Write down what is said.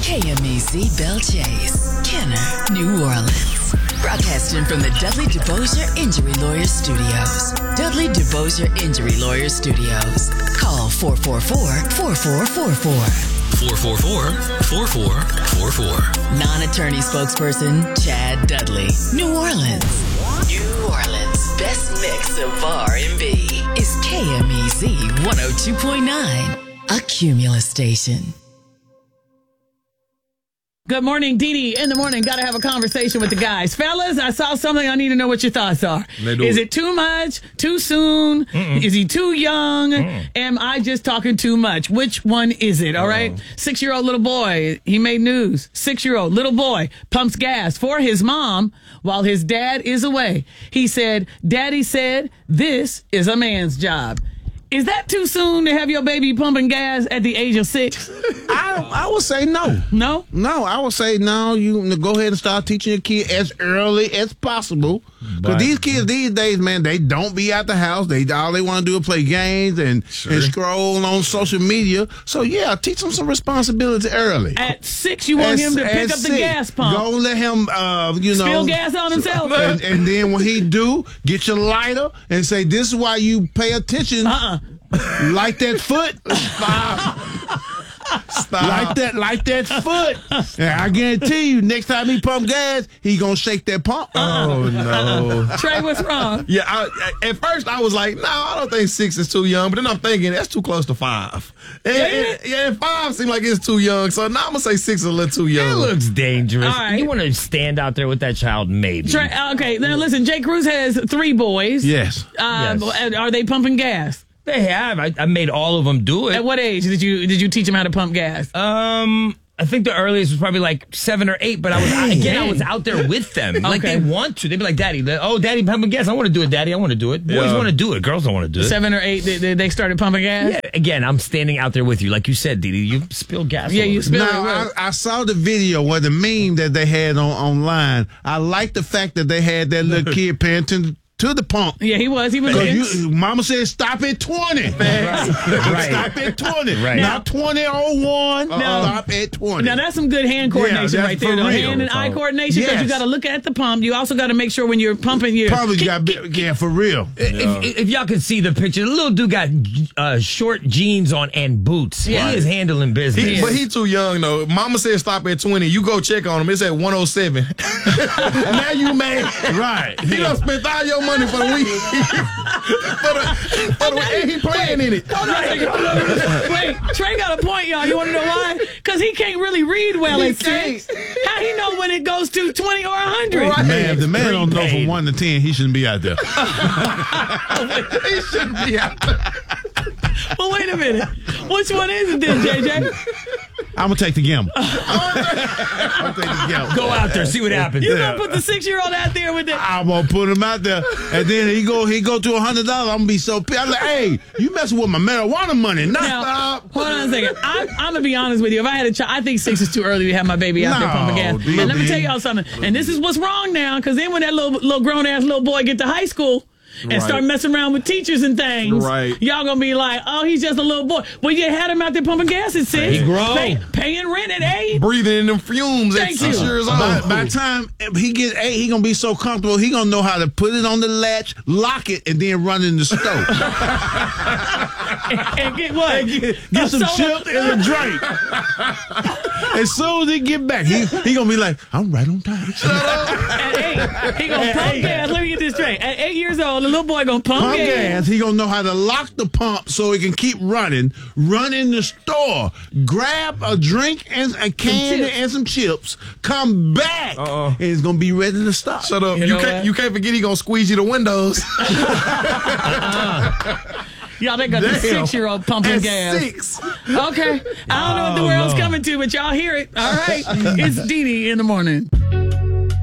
KMEZ Belle Chase, Kenner, New Orleans. Broadcasting from the Dudley DeBosier Injury Lawyers Studios. Dudley DeBosier Injury Lawyers Studios. Call 444-4444. 444-4444. Non-attorney spokesperson Chad Dudley. New Orleans. New Orleans' best mix of R&B is KMEZ 102.9, a Cumulus station. Good morning, Dee Dee. In the morning, got to have a conversation with the guys. Fellas, I saw something. I need to know what your thoughts are. Is it too much? Too soon? Is he too young? Am I just talking too much? Which one is it? All right. 6-year-old little boy. He made news. 6-year-old little boy pumps gas for his mom while his dad is away. He said, Daddy said, this is a man's job. Is that too soon to have your baby pumping gas at the age of 6? I would say no. No? No, I would say no. You go ahead and start teaching your kid as early as possible. Because these kids these days, man, they don't be at the house. All they want to do is play games and scroll on social media. So, yeah, teach them some responsibility early. At 6, you want him to pick up the gas pump. Go let him, spill gas on himself. And then when he do, get your lighter and say, this is why you pay attention. Light that foot. Stop. Like that foot. And I guarantee you, next time he pump gas, he gonna shake that pump. Oh no, Trey, what's wrong? Yeah, at first I was like, no, I don't think 6 is too young. But then I'm thinking that's too close to 5. And 5 seems like it's too young. So now I'm gonna say 6 is a little too young. It looks dangerous. All right. You want to stand out there with that child, maybe. Trey, okay, now listen. Jay Cruz has 3 boys. Yes. Yes. Are they pumping gas? They have. I made all of them do it. At what age did you teach them how to pump gas? I think the earliest was probably like 7 or 8, but I was out there with them. Like they want to. They'd be like, Daddy, Daddy pumping gas. I want to do it, Daddy. I want to do it. Boys want to do it. Girls don't want to do it. 7 or 8, they started pumping gas? Yeah, again, I'm standing out there with you. Like you said, Dee Dee, you spill gas. Yeah, you spill it. Now, I saw the video where the meme that they had online. I like the fact that they had that little kid paying attention to the pump. Yeah, he was. Mama said stop at 20. Right. Stop at 20. Right. Not 20:01. Stop at 20. Now, that's some good hand coordination right there. Hand and eye coordination, because you got to look at the pump. You also got to make sure when you're pumping your... Probably for real. If y'all could see the picture, the little dude got short jeans on and boots. Yeah. He is handling business. But he too young, though. Mama said stop at 20. You go check on him. It's at 107. Now you mad. Right. He done spent all your money for the week. And he playing in it. Wait, Trey got a point, y'all. You want to know why? Because he can't really read well at 6. How he know when it goes to 20 or 100? Right. Man, if the man don't know from 1 to 10, he shouldn't be out there. He shouldn't be out there. Well, wait a minute. Which one is it then, JJ? I'm going to take the gamble. Go out there, see what happens. You going to put the 6-year-old out there with that? I'm going to put him out there. And then he go to $100. I'm going to be so pissed. I'm like, hey, you messing with my marijuana money. Now, hold on a second. I'm going to be honest with you. If I had a child, I think 6 is too early to have my baby out there pumping gas. And let me tell y'all something. And this is what's wrong now, because then when that little grown-ass little boy get to high school, and start messing around with teachers and things, y'all gonna be like, oh, he's just a little boy. Well, you had him out there pumping gas at 6. He grown. Paying rent at 8. Breathing in them fumes at 6 years old. By the time he get 8, he gonna be so comfortable, he gonna know how to put it on the latch, lock it, and then run in the stove. and get what? Get some chips and a drink. As soon as he get back, he gonna be like, I'm right on time. At 8, he gonna pump gas. Let me get this straight. At 8 years old, the little boy gonna pump gas. He gonna know how to lock the pump so it can keep running. Run in the store, grab a drink and a candy and some chips. Come back, and it's gonna be ready to stop. Shut up! You can't forget he gonna squeeze you the windows. Y'all, they got the 6-year-old pumping gas. 6. Okay. I don't know what the world's coming to, but y'all hear it. All right. It's Dee Dee in the morning.